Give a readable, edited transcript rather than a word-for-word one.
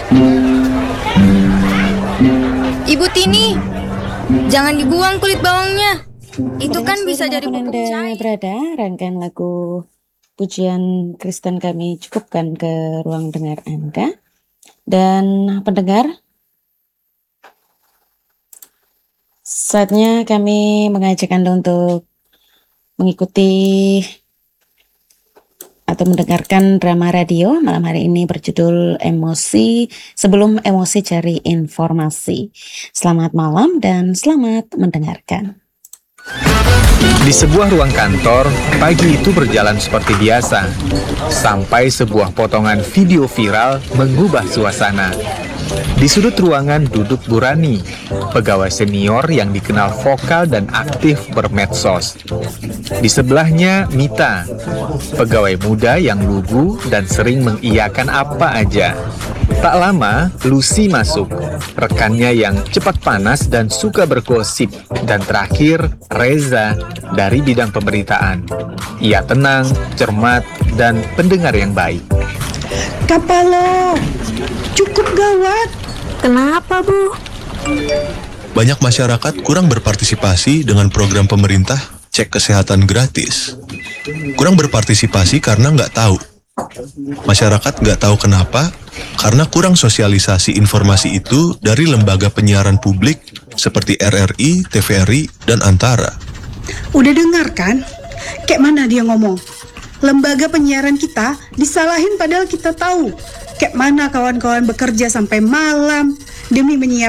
Ibu Tini, jangan dibuang kulit bawangnya. Itu kan bisa jadi pupuk cair. Berada, rangkaian lagu pujian Kristen kami cukupkan ke ruang dengar Anda. Dan pendengar, saatnya kami mengajak Anda untuk mengikuti atau mendengarkan drama radio malam hari ini berjudul Emosi. Sebelum emosi cari informasi. Selamat malam dan selamat mendengarkan. Di sebuah ruang kantor, pagi itu berjalan seperti biasa. Sampai sebuah potongan video viral mengubah suasana. Di sudut ruangan duduk Bu Rani, pegawai senior yang dikenal vokal dan aktif bermedsos. Di sebelahnya Mita, pegawai muda yang lugu dan sering mengiyakan apa aja. Tak lama, Lucy masuk, rekannya yang cepat panas dan suka bergosip. Dan terakhir, Reza dari bidang pemberitaan. Ia tenang, cermat, dan pendengar yang baik. Kapalo, cukup gawat. Kenapa, Bu? Banyak masyarakat kurang berpartisipasi dengan program pemerintah cek kesehatan gratis. Kurang berpartisipasi karena nggak tahu. Masyarakat nggak tahu kenapa, karena kurang sosialisasi informasi itu dari lembaga penyiaran publik seperti RRI, TVRI, dan Antara. Udah dengar kan? Kayak mana dia ngomong? Lembaga penyiaran kita disalahin padahal kita tahu. Kayak mana kawan-kawan bekerja sampai malam demi menyiapkan